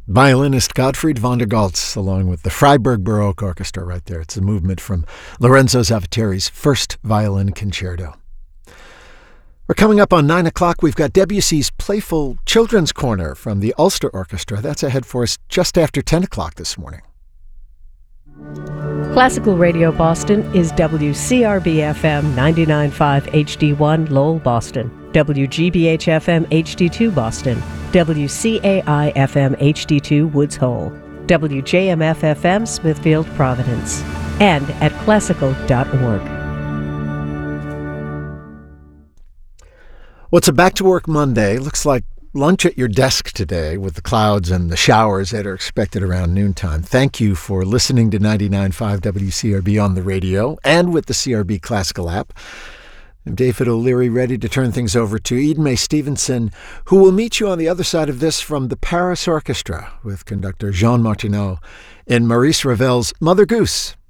Violinist Gottfried von der Goltz, along with the Freiburg Baroque Orchestra right there. It's a movement from Lorenzo Zavateri's First Violin Concerto. We're coming up on 9 o'clock. We've got Debussy's Playful Children's Corner from the Ulster Orchestra. That's ahead for us just after 10 o'clock this morning. Classical Radio Boston is WCRB-FM 99.5 HD1 Lowell, Boston, WGBH-FM HD2 Boston, WCAI-FM HD2 Woods Hole, WJMF-FM Smithfield, Providence, and at classical.org. Well, it's a back-to-work Monday. Looks like lunch at your desk today with the clouds and the showers that are expected around noontime. Thank you for listening to 99.5 WCRB on the radio and with the CRB Classical app. I'm David O'Leary, ready to turn things over to Eden May Stevenson, who will meet you on the other side of this from the Paris Orchestra with conductor Jean Martineau in Maurice Ravel's Mother Goose.